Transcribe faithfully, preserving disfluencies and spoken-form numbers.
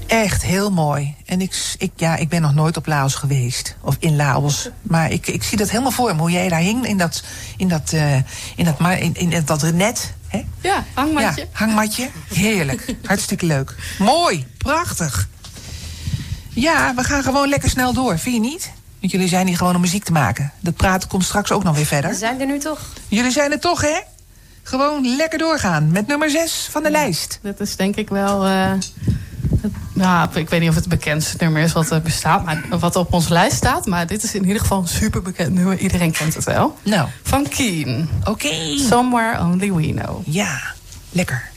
Echt heel mooi. En ik, ik, ja, ik ben nog nooit op Laos geweest. Of in Laos. Maar ik, ik zie dat helemaal voor me. Hoe jij daar hing in dat, in dat, uh, in dat, in, in dat net. Hè? Ja, hangmatje. Ja, hangmatje. Heerlijk. Hartstikke leuk. Mooi. Prachtig. Ja, we gaan gewoon lekker snel door. Vind je niet? Want jullie zijn hier gewoon om muziek te maken. Dat praten komt straks ook nog weer verder. We zijn er nu toch. Jullie zijn er toch, hè? Gewoon lekker doorgaan met nummer zes van de ja, lijst. Dat is denk ik wel... Uh, het, nou, ik weet niet of het het bekendste nummer is wat er bestaat, maar wat op onze lijst staat. Maar dit is in ieder geval een super bekend nummer. Iedereen kent het wel. Nou. Van Keen. Oké. Okay. Somewhere Only We Know. Ja, lekker.